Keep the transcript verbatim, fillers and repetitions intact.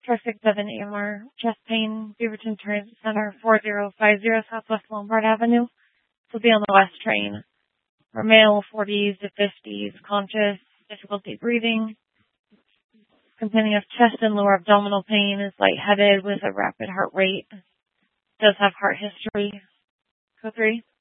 Traffic seven A M R, chest pain, Beaverton Transit Center, four zero five zero Southwest Lombard Avenue. This will be on the west train. For male, forties to fifties, conscious, difficulty breathing, complaining of chest and lower abdominal pain, is lightheaded with a rapid heart rate, does have heart history. Code three.